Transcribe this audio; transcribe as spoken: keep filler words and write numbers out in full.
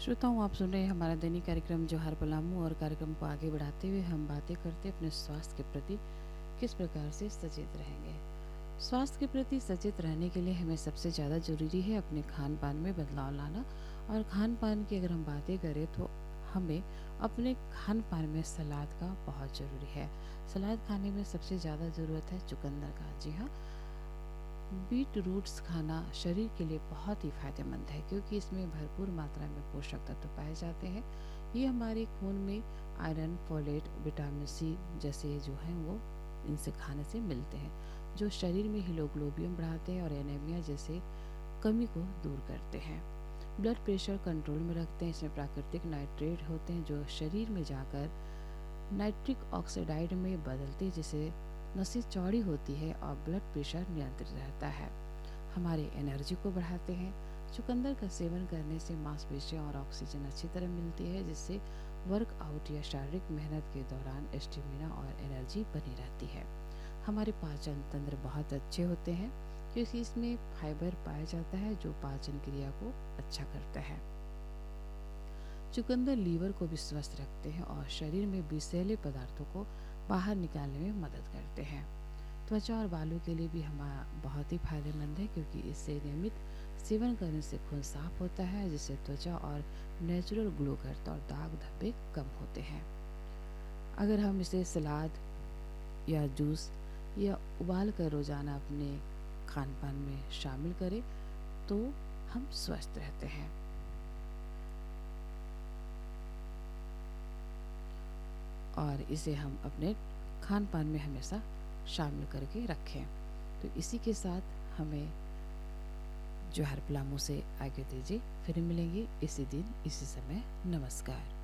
श्रोताओं, आप सुन रहे हैं हमारा दैनिक कार्यक्रम जोहार पलामू। और कार्यक्रम को आगे बढ़ाते हुए हम बातें करते अपने स्वास्थ्य के प्रति किस प्रकार से सचेत रहेंगे। स्वास्थ्य के प्रति सचेत रहने के लिए हमें सबसे ज़्यादा ज़रूरी है अपने खान पान में बदलाव लाना। और खान पान की अगर हम बातें करें तो हमें अपने खान पान में सलाद का बहुत ज़रूरी है। सलाद खाने में सबसे ज़्यादा ज़रूरत है चुकंदर का। जी हाँ, बीट रूट्स खाना शरीर के लिए बहुत ही फायदेमंद है क्योंकि इसमें भरपूर मात्रा में पोषक तत्व पाए जाते हैं। ये हमारे खून में आयरन, फोलेट, विटामिन सी जैसे जो हैं वो इनसे खाने से मिलते हैं, जो शरीर में हीमोग्लोबिन बढ़ाते हैं और एनीमिया जैसे कमी को दूर करते हैं। ब्लड प्रेशर कंट्रोल में रखते हैं। इसमें प्राकृतिक नाइट्रेट होते हैं जो शरीर में जाकर नाइट्रिक ऑक्साइड में बदलते, जिससे नसें चौड़ी होती है और ब्लड प्रेशर नियंत्रित रहता है। हमारे एनर्जी को बढ़ाते हैं। चुकंदर का सेवन करने से मांसपेशियां और ऑक्सीजन अच्छी तरह मिलती है, जिससे वर्कआउट या शारीरिक मेहनत के दौरान स्टेमिना और एनर्जी बनी रहती है। हमारे पाचन तंत्र बहुत अच्छे होते हैं क्योंकि इसमें फाइबर पाया जाता है जो पाचन क्रिया को अच्छा करता है। चुकंदर लीवर को भी स्वस्थ रखते हैं और शरीर में विषैले पदार्थों को बाहर निकालने में मदद करते हैं। त्वचा और बालों के लिए भी हमारा बहुत ही फायदेमंद है क्योंकि इससे नियमित सेवन करने से खून साफ होता है, जिससे त्वचा और नेचुरल ग्लो करता और दाग धब्बे कम होते हैं। अगर हम इसे सलाद या जूस या उबाल कर रोज़ाना अपने खान पान में शामिल करें तो हम स्वस्थ रहते हैं। और इसे हम अपने खान पान में हमेशा शामिल करके रखें। तो इसी के साथ हमें जोहार पलामू से आगे दीजिए। फिर मिलेंगे इसी दिन इसी समय। नमस्कार।